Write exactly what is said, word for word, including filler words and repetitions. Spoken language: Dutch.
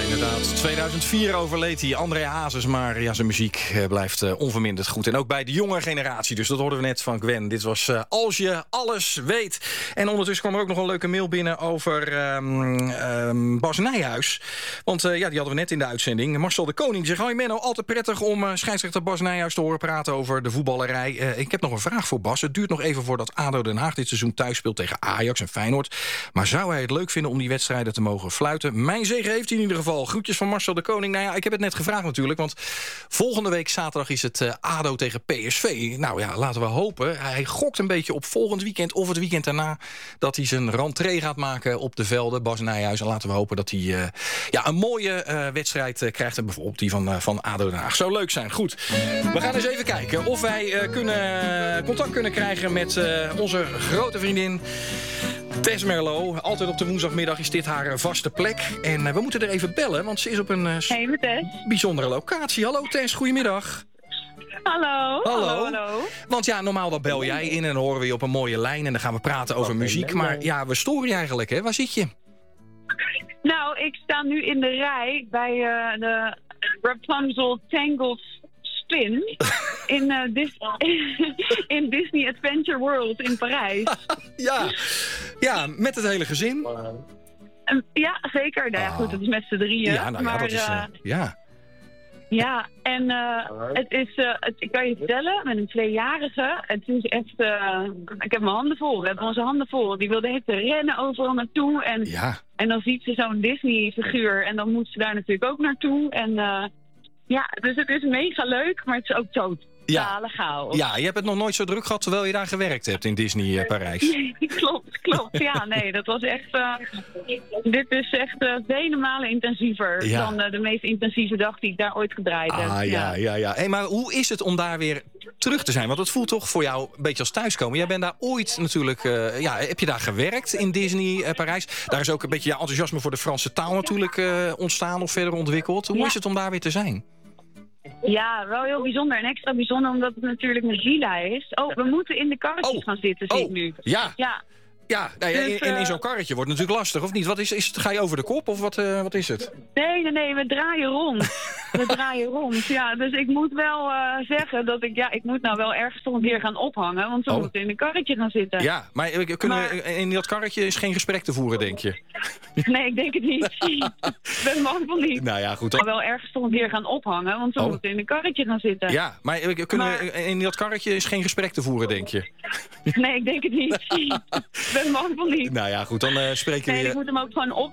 inderdaad. tweeduizend vier overleed hij, André Hazes. Maar ja, zijn muziek uh, blijft uh, onverminderd goed. En ook bij de jonge generatie. Dus dat hoorden we net van Gwen. Dit was uh, Als je alles weet. En ondertussen kwam er ook nog een leuke mail binnen over um, um, Bas Nijhuis. Want uh, ja, die hadden we net in de uitzending. Marcel de Koning die zegt: hoi Menno, altijd prettig om uh, scheidsrechter Bas Nijhuis te horen praten over de voetballerij. Uh, ik heb nog een vraag voor Bas. Het duurt nog even voordat A D O Den Haag dit seizoen thuis speelt tegen Ajax en Feyenoord. Maar zou hij het leuk vinden om die wedstrijden te mogen fluiten? Mijn zegen heeft hij in ieder geval. Groetjes van Marcel de Koning. Nou ja, ik heb het net gevraagd natuurlijk, want volgende week zaterdag is het uh, A D O tegen P S V. Nou ja, laten we hopen. Hij gokt een beetje op volgend weekend of het weekend daarna dat hij zijn rentree gaat maken op de velden, Bas Nijhuis. En laten we hopen dat hij uh, ja, een mooie uh, wedstrijd uh, krijgt. En bijvoorbeeld die van, uh, van A D O Den Haag. Zou leuk zijn. Goed. We gaan eens even kijken of wij uh, kunnen, contact kunnen krijgen met uh, onze grote vriendin Tess Merlo. Altijd op de woensdagmiddag is dit haar vaste plek. En uh, we moeten er even bellen, want ze is op een uh, hey, met Tess. bijzondere locatie. Hallo Tess, goedemiddag. Hallo, hallo. hallo, hallo. Want ja, normaal dan bel jij in en dan horen we je op een mooie lijn en dan gaan we praten over muziek. Maar ja, we storen je eigenlijk, hè? Waar zit je? Nou, ik sta nu in de rij bij uh, de Rapunzel Tangled Spin in, uh, Dis- in Disney Adventure World in Parijs. ja. ja, met het hele gezin. Um, ja, zeker. Nou ja, goed, het is met z'n drieën. Ja, nou ja, maar, dat is... Uh, uh, ja. Ja, en uh, het is, uh, het, ik kan je vertellen, met een tweejarige, het is echt, uh, ik heb mijn handen vol, we hebben onze handen vol. Die wilde echt rennen overal naartoe en, ja. en dan ziet ze zo'n Disney-figuur en dan moet ze daar natuurlijk ook naartoe. En uh, ja, dus het is mega leuk, maar het is ook dood. Ja. chaos. Ja, je hebt het nog nooit zo druk gehad terwijl je daar gewerkt hebt in Disney uh, Parijs. Nee, klopt, klopt. Ja, nee, dat was echt... Uh, dit is echt uh, vele malen intensiever ja. dan uh, de meest intensieve dag die ik daar ooit gedraaid heb. Ah, ja, ja, ja. ja. Hey, maar hoe is het om daar weer terug te zijn? Want het voelt toch voor jou een beetje als thuiskomen. Jij bent daar ooit natuurlijk... Uh, ja, heb je daar gewerkt in Disney uh, Parijs? Daar is ook een beetje ja, enthousiasme voor de Franse taal natuurlijk uh, ontstaan of verder ontwikkeld. Hoe ja. is het om daar weer te zijn? Ja, wel heel bijzonder. En extra bijzonder omdat het natuurlijk met Gila is. Oh, we moeten in de karretjes oh. gaan zitten, zie oh. ik nu. Ja. Ja. Ja, nou ja, in, in, in zo'n karretje wordt het natuurlijk lastig, of niet? Wat is, is het, ga je over de kop, of wat, uh, wat is het? Nee, nee, nee, we draaien rond. We draaien rond, ja. Dus ik moet wel uh, zeggen dat ik, ja, ik moet nou wel ergens toch een keer gaan ophangen, want we oh. moeten in een karretje gaan zitten. Ja, maar, kunnen maar we, in dat karretje is geen gesprek te voeren, denk je? Nee, ik denk het niet. Ik ben bang van niet. Nou ja, goed. Dan... Maar wel ergens toch een keer gaan ophangen, want we oh. moeten in een karretje gaan zitten. Ja, maar, kunnen maar... we, in dat karretje is geen gesprek te voeren, denk je? Nee, ik denk het niet. Ik ben bang van niet. Nou ja, goed, dan uh, spreken we... Nee, ik moet hem ook gewoon op.